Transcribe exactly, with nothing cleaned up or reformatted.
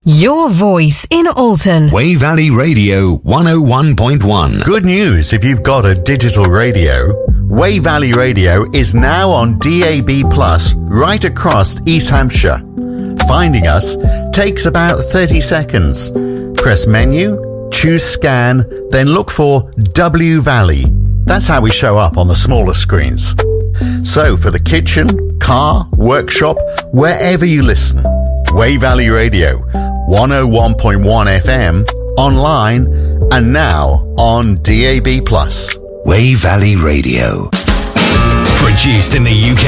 Your voice in Alton. Way Valley Radio one oh one point one. Good news if you've got a digital radio. Way Valley Radio is now on D A B Plus right across East Hampshire. Finding us takes about thirty seconds. Press menu, choose scan, then look for W Valley. That's how we show up on the smaller screens. So for the kitchen, car, workshop, wherever you listen, Way Valley Radio, one oh one point one F M, online, and now on D A B Plus. Way Valley Radio. Produced in the U K.